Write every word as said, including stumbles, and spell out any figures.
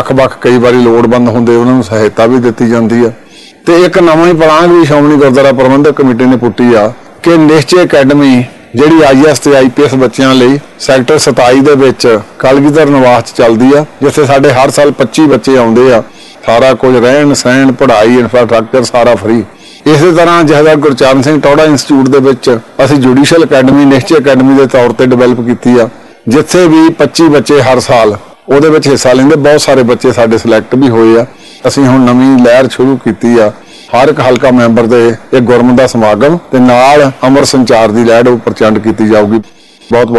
ਵੱਖ-ਵੱਖ कई बारी लोड़वंद होंदे उन्हां नूं सहायता भी दित्ती जांदी है। ते एक नवां ही पलांघ भी श्रोमणी गुरुद्वारा प्रबंधक कमेटी ने पुट्टी आ कि निश्चय अकैडमी जिहड़ी आई एस ते आई पी एस बच्चों लई सैक्टर सताई दे विच कलगीधर निवास चलदी आ, जिथे साडे हर साल पच्ची बच्चे आउंदे आ। सारा कुछ रहन सहन पढ़ाई इंफ्रास्ट्रक्चर सारा फ्री। इस तरह जहाज़ गुरचरण सिंह टौड़ा इंस्टीट्यूट दे विच असीं जुडिशल अकैडमी निश्चय अकैडमी के तौर पर डिवेलप की आ, जिथे भी पच्ची बच्चे हर साल ਉਹਦੇ ਵਿੱਚ हिस्सा लेंदे। बहुत सारे बच्चे साडे सिलेक्ट भी होए आ। ਅਸੀਂ ਹੁਣ ਨਵੀਂ लहर शुरू की आ। हर एक हल्का मैंबर ਦੇ एक गुरमत ਦਾ ਸਮਾਗਮ ਤੇ ਨਾਲ ਅਮਰ ਸੰਚਾਰ ਦੀ ਲਹਿਰ ਪ੍ਰਚੰਡ ਕੀਤੀ ਜਾਊਗੀ। बहुत